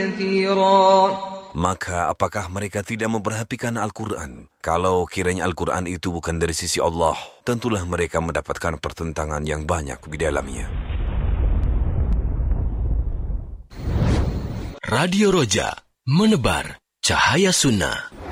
Maka apakah mereka tidak memperhatikan Al-Quran? Kalau kiranya Al-Quran itu bukan dari sisi Allah, tentulah mereka mendapatkan pertentangan yang banyak di dalamnya. Radio Roja, menebar cahaya sunnah.